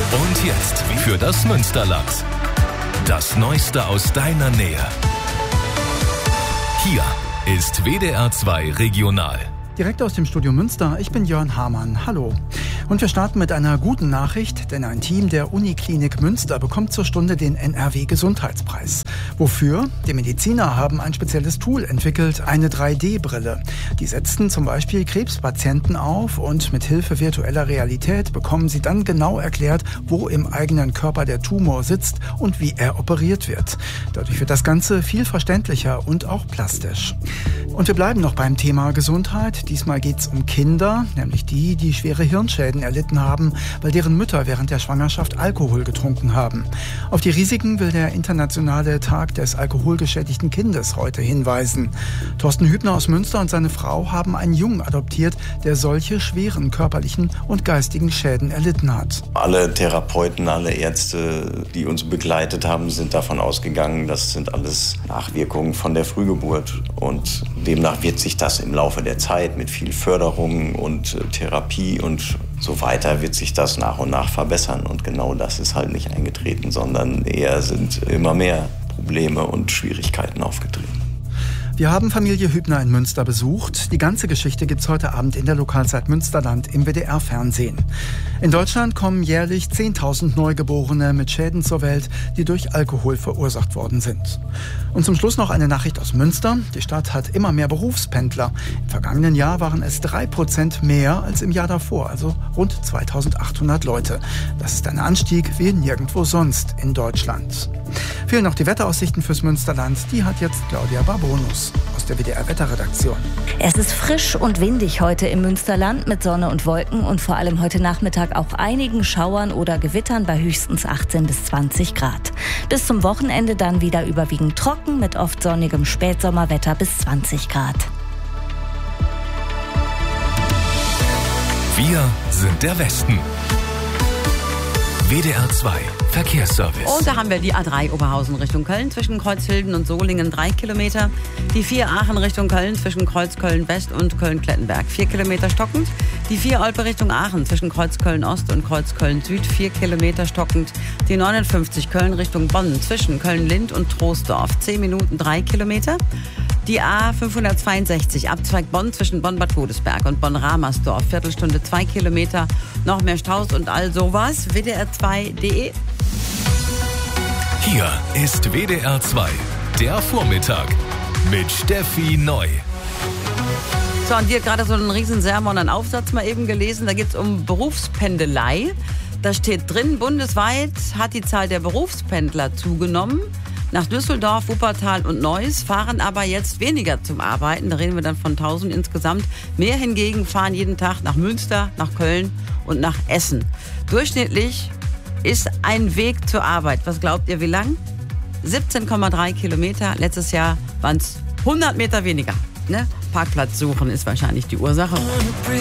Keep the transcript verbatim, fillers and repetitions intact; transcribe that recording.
Und jetzt für das Münsterland. Das Neueste aus deiner Nähe. Hier ist W D R zwei Regional. Direkt aus dem Studio Münster, ich bin Jörn Hamann. Hallo. Und wir starten mit einer guten Nachricht, denn ein Team der Uniklinik Münster bekommt zur Stunde den N R W-Gesundheitspreis. Wofür? Die Mediziner haben ein spezielles Tool entwickelt, eine drei D Brille. Die setzten zum Beispiel Krebspatienten auf und mit Hilfe virtueller Realität bekommen sie dann genau erklärt, wo im eigenen Körper der Tumor sitzt und wie er operiert wird. Dadurch wird das Ganze viel verständlicher und auch plastisch. Und wir bleiben noch beim Thema Gesundheit. Diesmal geht es um Kinder, nämlich die, die schwere Hirnschäden erlitten haben, weil deren Mütter während der Schwangerschaft Alkohol getrunken haben. Auf die Risiken will der internationale Tag des alkoholgeschädigten Kindes heute hinweisen. Thorsten Hübner aus Münster und seine Frau haben einen Jungen adoptiert, der solche schweren körperlichen und geistigen Schäden erlitten hat. Alle Therapeuten, alle Ärzte, die uns begleitet haben, sind davon ausgegangen, das sind alles Nachwirkungen von der Frühgeburt. Und demnach wird sich das im Laufe der Zeit mit viel Förderung und Therapie und so weiter wird sich das nach und nach verbessern. Und genau das ist halt nicht eingetreten, sondern eher sind immer mehr Probleme und Schwierigkeiten aufgetreten. Wir haben Familie Hübner in Münster besucht. Die ganze Geschichte gibt's heute Abend in der Lokalzeit Münsterland im W D R-Fernsehen. In Deutschland kommen jährlich zehntausend Neugeborene mit Schäden zur Welt, die durch Alkohol verursacht worden sind. Und zum Schluss noch eine Nachricht aus Münster. Die Stadt hat immer mehr Berufspendler. Im vergangenen Jahr waren es drei Prozent mehr als im Jahr davor, also rund zweitausendachthundert Leute. Das ist ein Anstieg wie nirgendwo sonst in Deutschland. Fehlen noch die Wetteraussichten fürs Münsterland. Die hat jetzt Claudia Barbonus aus der W D R-Wetterredaktion. Es ist frisch und windig heute im Münsterland mit Sonne und Wolken und vor allem heute Nachmittag auch einigen Schauern oder Gewittern bei höchstens achtzehn bis zwanzig Grad. Bis zum Wochenende dann wieder überwiegend trocken mit oft sonnigem Spätsommerwetter bis zwanzig Grad. Wir sind der Westen. W D R zwei Verkehrsservice. Und da haben wir die A drei Oberhausen Richtung Köln zwischen Kreuzhilden und Solingen drei Kilometer. Die vier Aachen Richtung Köln zwischen Kreuzköln West und Köln-Klettenberg vier Kilometer stockend. Die vier Olpe Richtung Aachen zwischen Kreuzköln Ost und Kreuzköln Süd vier Kilometer stockend. Die neunundfünfzig Köln Richtung Bonn zwischen Köln-Lind und Troisdorf zehn Minuten drei Kilometer. Die A fünfhundertzweiundsechzig Abzweig Bonn zwischen Bonn-Bad Godesberg und Bonn-Ramersdorf Viertelstunde zwei Kilometer. Noch mehr Staus und all sowas. W D R zwei punkt de. Hier ist W D R zwei, der Vormittag mit Steffi Neu. So, und die hat gerade so einen riesen Sermon, einen Aufsatz mal eben gelesen. Da geht es um Berufspendelei. Da steht drin, bundesweit hat die Zahl der Berufspendler zugenommen. Nach Düsseldorf, Wuppertal und Neuss fahren aber jetzt weniger zum Arbeiten. Da reden wir dann von tausend insgesamt. Mehr hingegen fahren jeden Tag nach Münster, nach Köln und nach Essen. Durchschnittlich ist ein Weg zur Arbeit. Was glaubt ihr, wie lang? siebzehn Komma drei Kilometer. Letztes Jahr waren es hundert Meter weniger. Ne? Parkplatz suchen ist wahrscheinlich die Ursache.